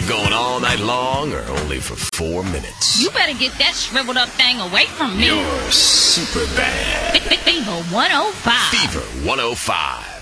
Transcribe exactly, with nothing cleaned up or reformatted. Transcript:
going all night long or only for four minutes? You better get that shriveled up thing away from me. You're super bad. Fever one oh five. Fever one oh five.